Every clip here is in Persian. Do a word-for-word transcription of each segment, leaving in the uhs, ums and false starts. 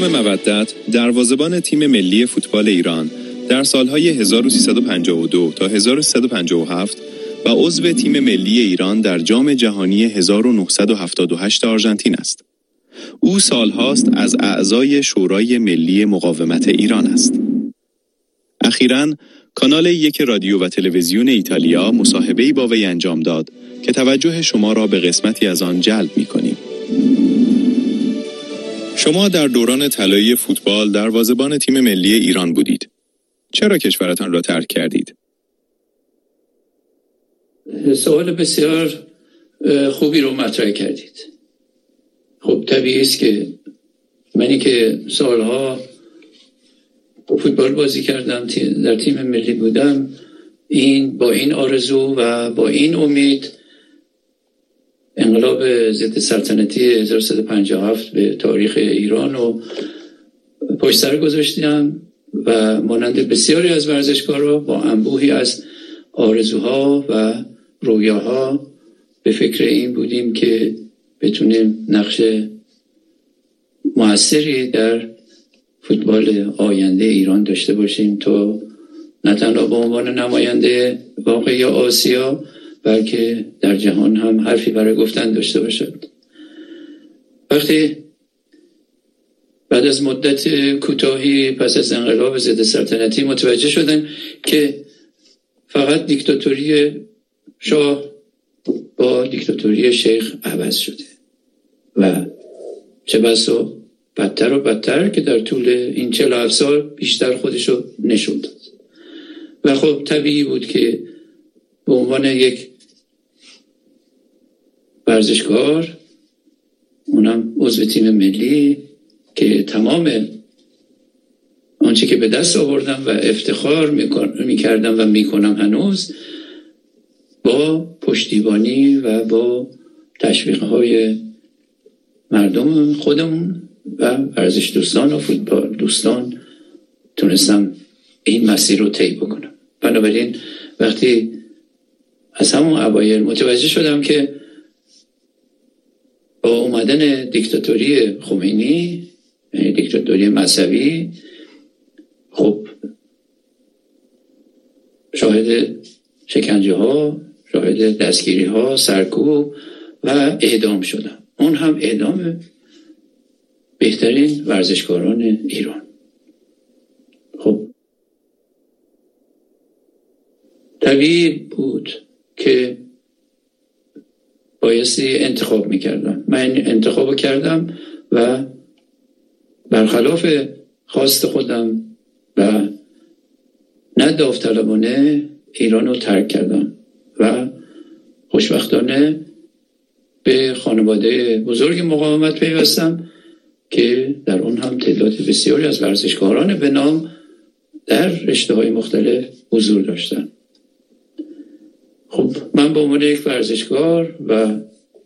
بهرام مودت دروازه‌بان تیم ملی فوتبال ایران در سالهای هزار و سیصد و پنجاه و دو تا هزار و سیصد و پنجاه و هفت و عضو تیم ملی ایران در جام جهانی هزار و نهصد و هفتاد و هشت آرژانتین است. او سالهاست از اعضای شورای ملی مقاومت ایران است. اخیراً کانال یک رادیو و تلویزیون ایتالیا مصاحبه‌ای با وی انجام داد که توجه شما را به قسمتی از آن جلب می‌کنیم. شما در دوران طلایی فوتبال دروازه‌بان تیم ملی ایران بودید. چرا کشورتان را ترک کردید؟ سوال بسیار خوبی رو مطرح کردید. خب طبیعی است که منی که سالها فوتبال بازی کردم، در تیم ملی بودم، این با این آرزو و با این امید انقلاب ضد سلطنتی هزار و سیصد و پنجاه و هفت به تاریخ ایران رو پشت سر گذاشتم و مانند بسیاری از ورزشکارها با انبوهی از آرزوها و رویاها به فکر این بودیم که بتونیم نقش موثری در فوتبال آینده ایران داشته باشیم تا نه تنها به عنوان نماینده واقعی آسیا بلکه در جهان هم حرفی برای گفتن داشته باشد. وقتی بعد از مدت کوتاهی پس از انقلاب ضد سلطنتی متوجه شدن که فقط دیکتاتوری شاه با دیکتاتوری شیخ عوض شده و چه بسا بدتر و بدتر که در طول این چهل و هفت سال بیشتر خودشو نشون داد و خب طبیعی بود که به عنوان یک ورزشکار، اونم عضو تیم ملی که تمام آنچه که به دست آوردم و افتخار میکردم و میکنم هنوز، با پشتیبانی و با تشویق‌های مردم خودمون و ورزش دوستان و فوتبال دوستان تونستم این مسیر رو طی بکنم. بنابراین وقتی از همون اوایل متوجه شدم که با اومدن دیکتاتوری خمینی، یعنی دیکتاتوری مذهبی، خب شاهد شکنجه ها، شاهد دستگیری ها، سرکوب و اعدام شدم. اون هم اعدام بهترین ورزشکاران ایران. خب طبیعی بود که بایستی انتخاب میکردم. من انتخاب کردم و برخلاف خواست خودم و نه داوطلبانه ایران رو ترک کردم و خوشبختانه به خانواده بزرگ مقاومت پیوستم که در اون هم تعداد بسیاری از ورزشکاران به نام در رشته‌های مختلف حضور داشتن. خب من به عنوان یک ورزشکار و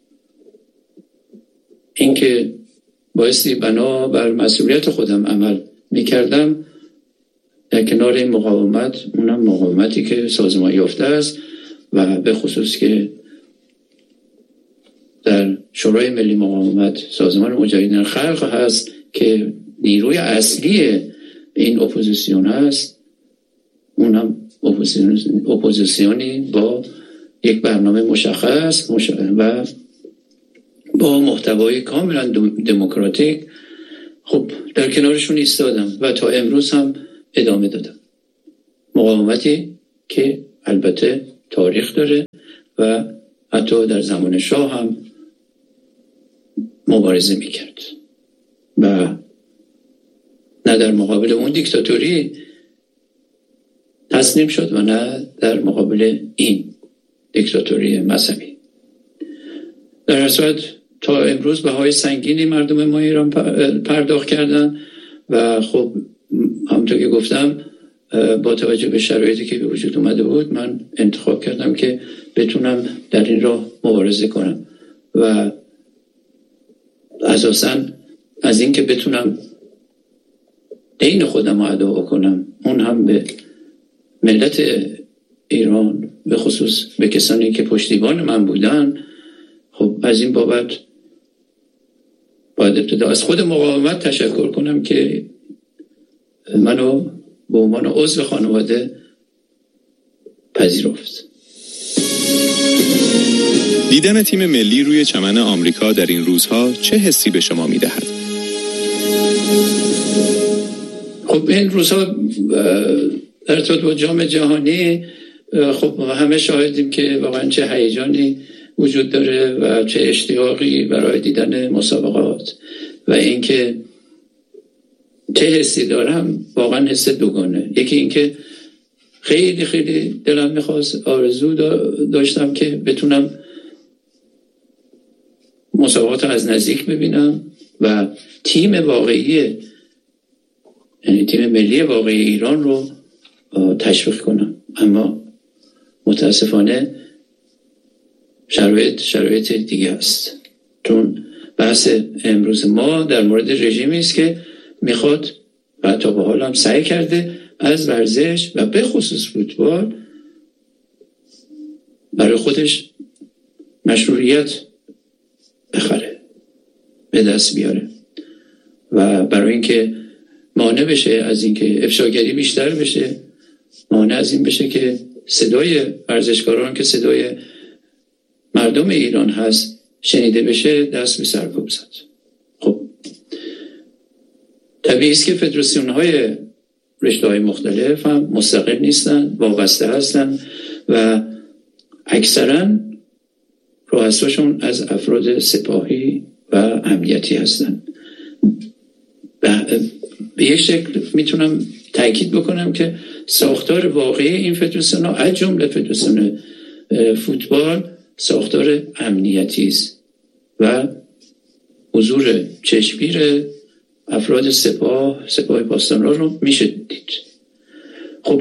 اینکه بایستی بنا بر مسئولیت خودم عمل میکردم، در کنار این مقاومت، اونم مقاومتی که سازمان یافته است و به خصوص که در شورای ملی مقاومت سازمان مجاهدین خلق هست که نیروی اصلی این اپوزیسیون هست، اونم اپوزیسیونی با یک برنامه مشخص و با محتوای کاملا دموکراتیک. خب در کنارشون ایستادم و تا امروز هم ادامه دادم. مقاومتی که البته تاریخ داره و حتی در زمان شاه هم مبارزه میکرد و نه در مقابل اون دیکتاتوری تسلیم شد و نه در مقابل این دیکتاتوری مذهبی. در هر صورت تا امروز بهای سنگینی مردم ما ایران پرداخت کردن و خب همونطور که گفتم با توجه به شرایطی که به وجود اومده بود من انتخاب کردم که بتونم در این راه مبارزه کنم و اساساً از این که بتونم دین خودم رو ادا کنم، اون هم به ملت ایران، به خصوص به کسانی که پشتیبان من بودن، خب از این بابت باید ابتدا از خود مقاومت تشکر کنم که منو به عنوان عضو خانواده پذیرفت. دیدن تیم ملی روی چمن آمریکا در این روزها چه حسی به شما می‌دهد؟ خب این روزها در ارتباط با جام جهانی خب همه شاهدیم که واقعا چه هیجانی وجود داره و چه اشتیاقی برای دیدن مسابقات و اینکه چه حسی دارم واقعا حس دوگانه. یکی اینکه خیلی خیلی دلم میخواست، آرزو داشتم که بتونم مسابقات از نزدیک ببینم و تیم واقعی، یعنی تیم ملی واقعی ایران رو تشویق کنم، اما متاسفانه شرایط شرایط دیگه است. چون بحث امروز ما در مورد رژیمی است که میخواد و تا به حال هم سعی کرده از ورزش و به خصوص فوتبال برای خودش مشروعیت بخره، به دست بیاره و برای اینکه مانع بشه از اینکه افشاگری بیشتر بشه، مانع از این بشه که صدای ورزشکاران که صدای مردم ایران هست شنیده بشه، دست به سرکوب زد. خب طبیعی است که فدراسیون های رشته های مختلف هم مستقل نیستن، وابسته هستن و اکثرا رؤساشون از افراد سپاهی و امنیتی هستن. به یک شکل میتونم تاکید بکنم که ساختار واقعی این فدراسیون ها از جمله فدراسیون فوتبال ساختار امنیتی است و حضور چشمگیر افراد سپاه سپاه پاسداران رو میشه دید. خب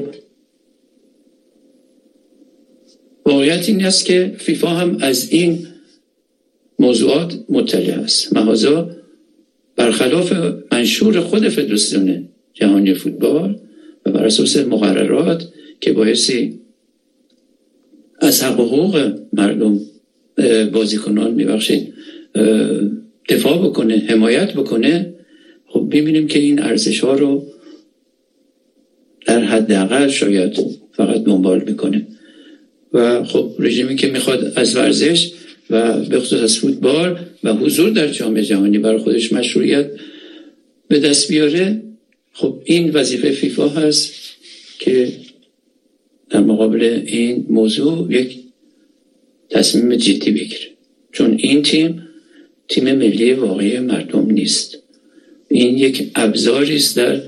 واقعیت این است که فیفا هم از این موضوعات مطلع است، محضا برخلاف منشور خود فدراسیون جهانی فوتبال و بر اساس مقررات که بایستی از حق و حقوق مردم بازیکنان میبخشید دفاع بکنه، حمایت بکنه. خب ببینیم که این ارزش ها رو در حداقل شاید فقط دنبال میکنه و خب رژیمی که میخواد از ورزش و به خصوص از فوتبال و حضور در جام جهانی برای خودش مشروعیت به دست بیاره، خب این وظیفه فیفا هست که در مقابل این موضوع یک تصمیم جدی بگیره. چون این تیم تیم ملی واقعی مردم نیست، این یک ابزاری است در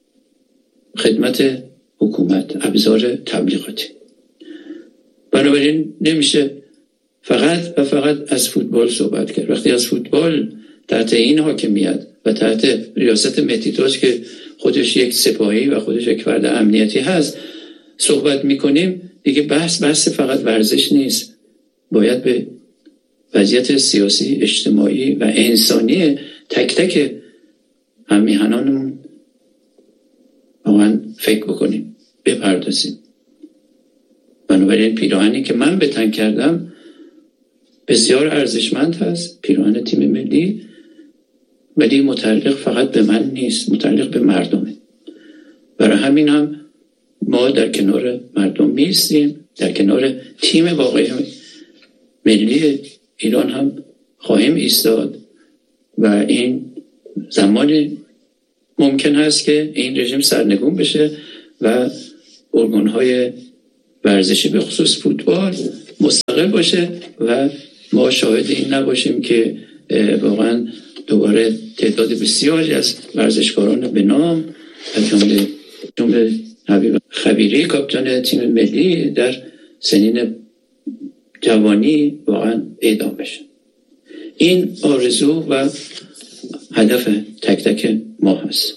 خدمت حکومت، ابزار تبلیغاتی. بنابراین نمیشه فقط و فقط از فوتبال صحبت کرد. وقتی از فوتبال تحت این حاکمیت و تحت ریاست مهدی تاج که خودش یک سپاهی و خودش یک فرد امنیتی هست صحبت میکنیم، دیگه بحث بحث فقط ورزش نیست، باید به وضعیت سیاسی، اجتماعی و انسانی تک تک هممیهنانمون واقعا فکر بکنیم، بپردازیم. بنابراین پیراهنی که من به تن کردم بسیار ارزشمند هست، پیراهن تیم ملی، ولی متعلق فقط به من نیست، متعلق به مردمه. برای همین هم ما در کنار مردم میستیم، در کنار تیم واقعی ملی ایران هم خواهیم ایستاد و این زمانی ممکن هست که این رژیم سرنگون بشه و ارگان‌های ورزشی به خصوص فوتبال مستقل باشه و ما شاهد این نباشیم که واقعا دوباره تعداد بسیاری از ورزشکاران به نام از جمله جمله حبیب خبیری کاپیتان تیم ملی در سنین جوانی واقعا اعدام بشه. این آرزو و هدف تک تک ما هست.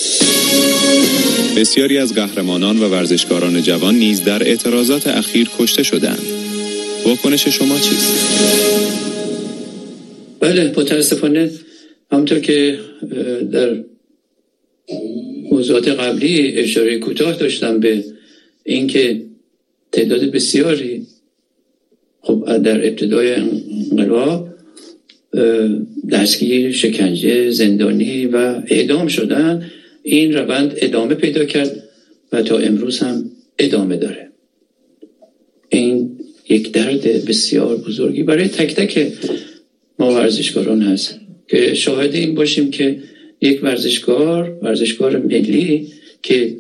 بسیاری از قهرمانان و ورزشکاران جوان نیز در اعتراضات اخیر کشته شدند. واکنش شما چیست؟ بله، متاسفانه همونطور که در موضوعات قبلی اشاره کوتاه داشتم به اینکه تعداد بسیاری خب در ابتدای انقلاب دستگیر، شکنجه، زندانی و اعدام شدن، این روند ادامه پیدا کرد و تا امروز هم ادامه داره. این یک درد بسیار بزرگی برای تک تک ما ورزشکاران هست که شاهد این باشیم که یک ورزشکار ورزشکار ملی که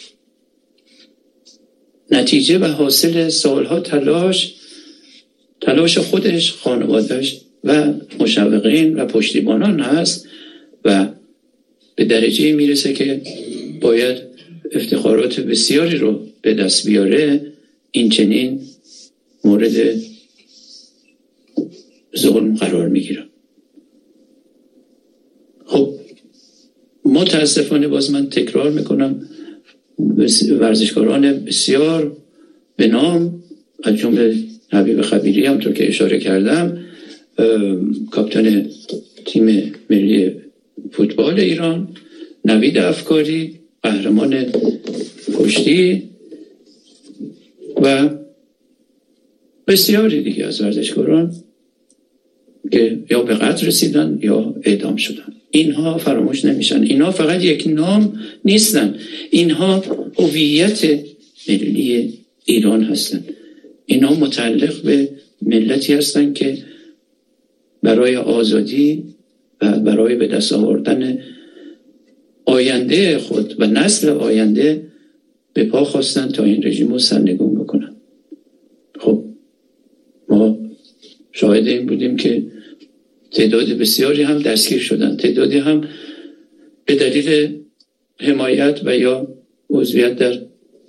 نتیجه و حاصل سالها تلاش تلاش خودش، خانوادهش و مشوقین و پشتیبانان هست و به درجه میرسه که باید افتخارات بسیاری رو به دست بیاره، این چنین مورد ظلم قرار میگیره. خب متاسفانه باز من تکرار میکنم، ورزشکاران بسیار به نام از جمله حبیب خبیری همطور که اشاره کردم، کاپیتان تیم ملی فوتبال ایران، نوید افکاری، قهرمان کشتی و بسیاری دیگه از ورزشکاران که یا به قتل رسیدن یا اعدام شدن. اینها فراموش نمیشن. اینها فقط یک نام نیستن، اینها هویت ملی ایران هستن. اینها متعلق به ملتی هستن که برای آزادی و برای به دست آوردن آینده خود و نسل آینده به پا خواستن تا این رژیم رو سرنگون بکنن. خب ما شاهد این بودیم که تعداد بسیاری هم دستگیر شدن، تعدادی هم به دلیل حمایت و یا عضویت در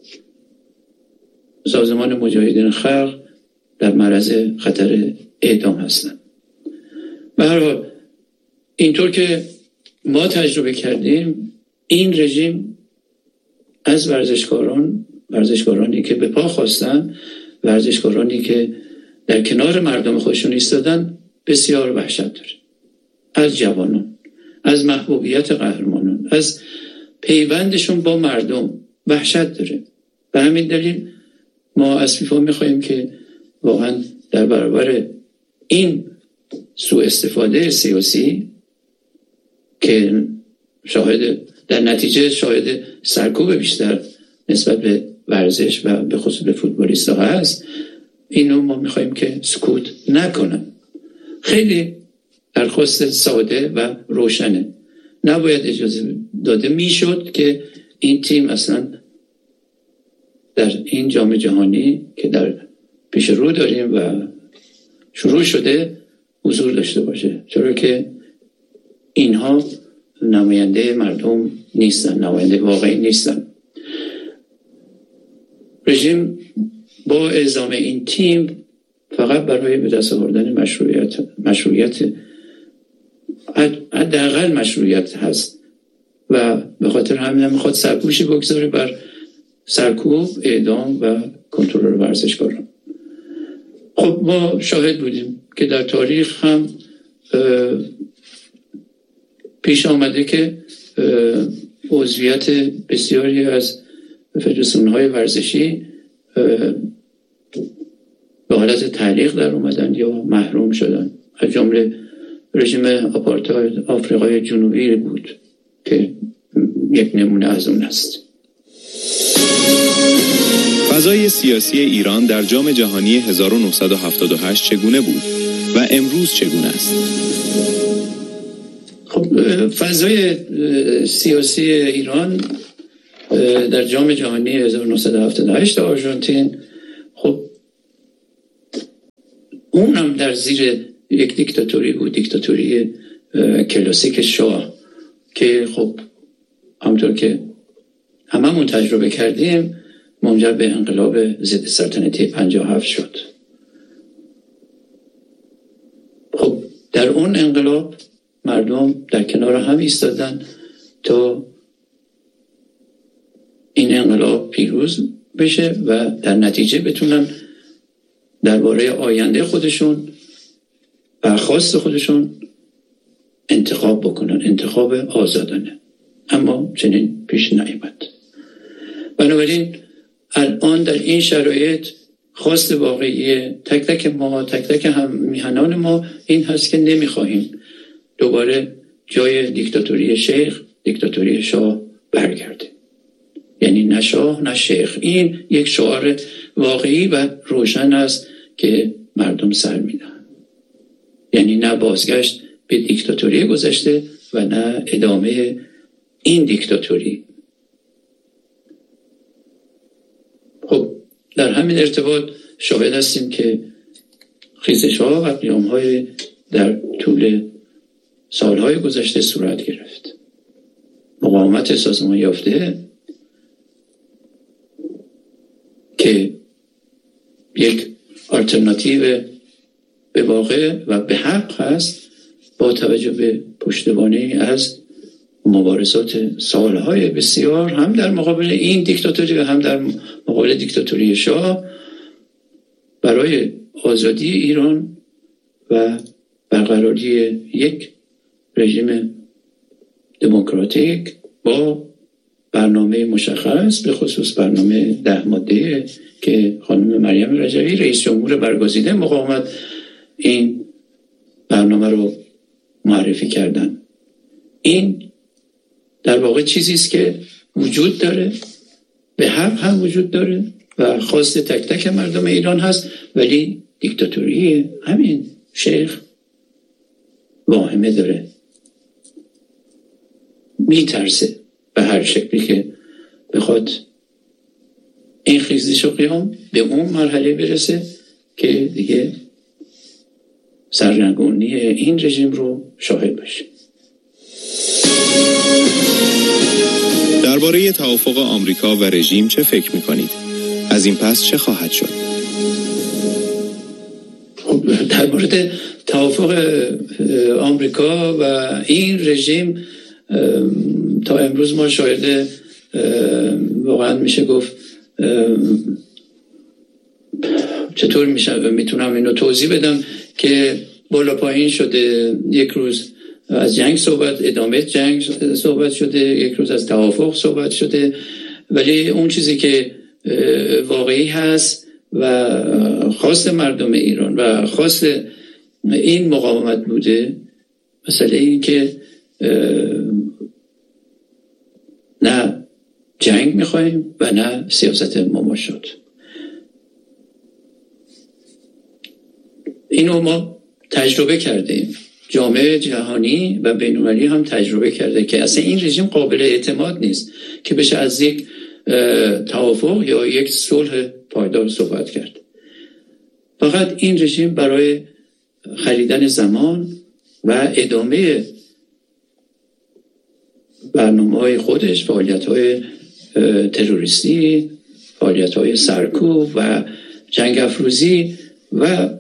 سازمان مجاهدین خلق در معرض خطر اعدام هستن. به هر حال اینطور که ما تجربه کردیم، این رژیم از ورزشکاران ورزشکارانی که به پا خواستن، ورزشکارانی که در کنار مردم خودشون ایستادن، بسیار وحشت داره. از جوانان، از محبوبیت قهرمانان، از پیوندشون با مردم وحشت داره. به همین دلیل ما از فیفا میخوایم که واقعا در برابر این سوء استفاده سیاسی که شاهد در نتیجه شاهد سرکوب بیشتر نسبت به ورزش و به خصوص به فوتبالیست‌ها هست، اینو ما میخوایم که سکوت نکنن. خیلی درخواست ساده و روشنه. نباید اجازه داده میشد که این تیم اصلا در این جام جهانی که در پیش رو داریم و شروع شده حضور داشته باشه، چرا که اینها نماینده مردم نیستن، نماینده واقعی نیستن. رژیم با اعزام این تیم فقط برای به دست آوردن مشروعیت مشروعیت حداقل مشروعیت هست و به خاطر همین هم میخواد سرپوشی بگذاره بر سرکوب، اعدام و کنترل ورزشکاران. خب ما شاهد بودیم که در تاریخ هم پیش آمده که عضویت بسیاری از فدراسیون‌های ورزشی به حالت تعلیق در اومدن یا محروم شدن. از جمله رژیم آپارتاید آفریقای جنوبی بود که یک نمونه از اون است. فضای سیاسی ایران در جام جهانی هزار و نهصد و هفتاد و هشت چگونه بود و امروز چگونه است؟ خب فضای سیاسی ایران در جام جهانی هزار و نهصد و هفتاد و هشت آرژانتین، خب اونم در زیر یک دیکتاتوری بود، دیکتاتوری کلاسیک شاه که خب همونطور که هممون تجربه کردیم منجر به انقلاب ضد سلطنتی پنجاه و هفت شد. خب در اون انقلاب مردم در کنار هم ایستادن تا این انقلاب پیروز بشه و در نتیجه بتونن درباره آینده خودشون و خواست خودشون انتخاب بکنن، انتخاب آزادانه. اما چنین پیش نیامد. بنابراین الان در این شرایط خواست واقعی تک تک ما، تک تک هم میهنان ما این هست که نمیخواهیم دوباره جای دیکتاتوری شیخ، دیکتاتوری شاه برگرده. یعنی نه شاه نه شیخ. این یک شعار واقعی و روشن است که مردم سر میدن. یعنی نه بازگشت به دیکتاتوری گذشته و نه ادامه این دیکتاتوری. خب در همین ارتباط شاهد هستیم که خیزش‌ها و قیام‌های در طول سالهای گذشته صورت گرفت. مقاومت سازمان یافته که یک آلترناتیو به واقع و به حق هست، با توجه به پشتوانه از مبارزات سالهای بسیار هم در مقابل این دیکتاتوری و هم در مقابل دیکتاتوری شاه برای آزادی ایران و برقراری یک رژیم دموکراتیک با برنامه مشخص، به خصوص برنامه ده ماده که خانم مریم رجوی رئیس جمهور برگزیده مقاومت این برنامه رو معرفی کردن. این در واقع چیزی است که وجود داره، به حق هم وجود داره و خواست تک تک مردم ایران هست، ولی دیکتاتوری همین شیخ واهمه داره، میترسه به هر شکلی که بخواد این خیزش و قیام به اون مرحله برسه که دیگه سرنگونی این رژیم رو شاهد باشه. درباره توافق آمریکا و رژیم چه فکر می‌کنید؟ از این پس چه خواهد شد؟ خب در مورد توافق آمریکا و این رژیم تا امروز ما شاهد واقعا میشه گفت چطور میشه میتونم اینو توضیح بدم که بالا پایین شده. یک روز از جنگ صحبت، ادامه جنگ صحبت شده، یک روز از توافق صحبت شده، ولی اون چیزی که واقعی هست و خواست مردم ایران و خواست این مقاومت بوده، مسئله این که نه جنگ میخوایم و نه سیاست مماشات. اینو ما تجربه کردیم، جامعه جهانی و بین‌المللی هم تجربه کرده که اصلا این رژیم قابل اعتماد نیست که بشه از یک توافق یا یک صلح پایدار صحبت کرد. فقط این رژیم برای خریدن زمان و ادامه برنامه‌های خودش، فعالیت‌های تروریستی، فعالیت‌های سرکوب و جنگ افروزی و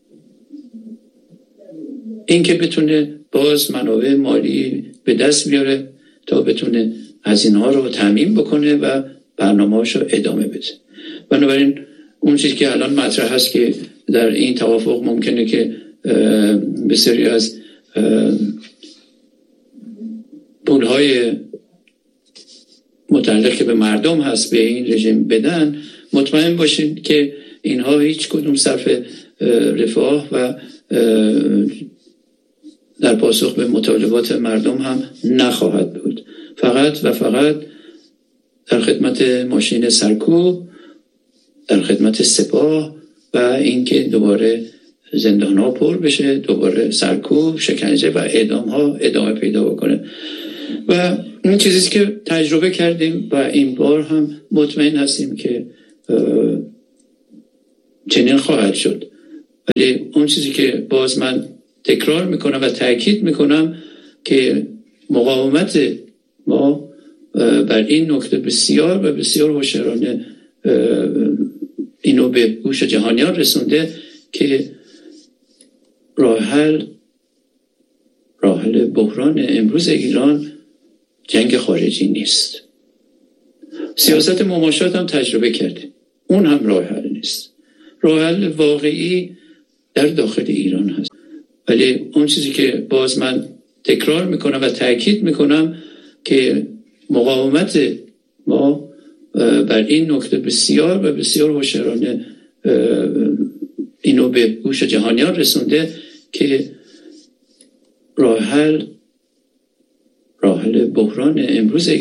اینکه بتونه باز منابع مالی به دست بیاره تا بتونه هزینه‌ها رو تامین بکنه و برنامه‌هاشو ادامه بده. بنابراین اون چیزی که الان مطرح هست که در این توافق ممکنه که بسیاری از پول‌های متعلق که به مردم هست به این رژیم بدن، مطمئن باشین که اینها هیچ کدوم صرف رفاه و در پاسخ به مطالبات مردم هم نخواهد بود. فقط و فقط در خدمت ماشین سرکوب، در خدمت سپاه و اینکه دوباره زندان‌ها پر بشه، دوباره سرکوب، شکنجه و اعدام‌ها ادامه پیدا بکنه. و این چیزی که تجربه کردیم و این بار هم مطمئن هستیم که چنین خواهد شد. ولی اون چیزی که باز من تکرار میکنم و تأکید میکنم که مقاومت ما بر این نکته بسیار و بسیار هوشیارانه اینو به گوش جهانیان رسونده که راه حل راه حل بحران امروز ایران جنگ خارجی نیست. سیاست مماشات هم تجربه کردیم، اون هم راه حل نیست. راه حل واقعی در داخل ایران هست. ولی اون چیزی که باز من تکرار میکنم و تأکید میکنم که مقاومت ما بر این نکته بسیار و بسیار هوشیارانه اینو به گوش جهانیان رسونده که راه حل راه حل بحران امروز